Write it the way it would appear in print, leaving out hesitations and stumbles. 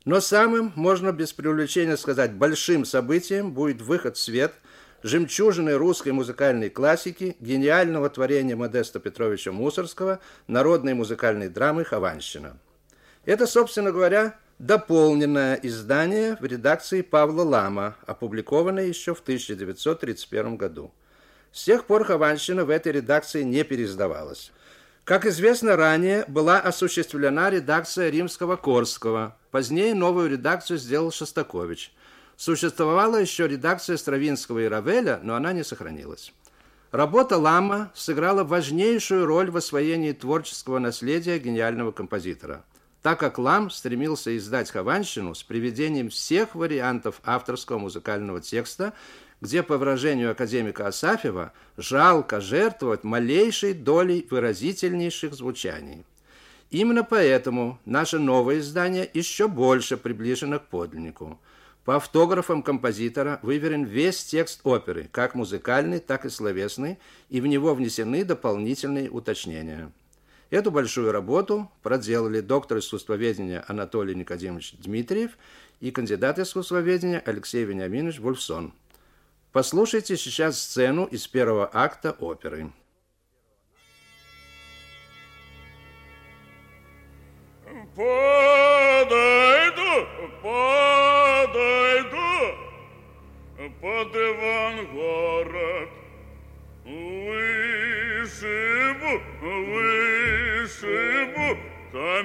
Но самым, можно без преувеличения сказать, большим событием будет выход в свет жемчужины русской музыкальной классики, гениального творения Модеста Петровича Мусоргского, народной музыкальной драмы «Хованщина». Это, собственно говоря, дополненное издание в редакции Павла Лама, опубликованное еще в 1931 году. С тех пор «Хованщина» в этой редакции не переиздавалась. Как известно, ранее была осуществлена редакция Римского-Корского. Позднее новую редакцию сделал Шостакович. Существовала еще редакция Стравинского и Равеля, но она не сохранилась. Работа Лама сыграла важнейшую роль в освоении творческого наследия гениального композитора, так как Лам стремился издать «Хованщину» с приведением всех вариантов авторского музыкального текста, где, по выражению академика Асафьева, жалко жертвовать малейшей долей выразительнейших звучаний. Именно поэтому наше новое издание еще больше приближено к подлиннику. По автографам композитора выверен весь текст оперы, как музыкальный, так и словесный, и в него внесены дополнительные уточнения. Эту большую работу проделали доктор искусствоведения Анатолий Никодимович Дмитриев и кандидат искусствоведения Алексей Вениаминович Вульфсон. Послушайте сейчас сцену из первого акта оперы. Подойду под Ивангород, вышибу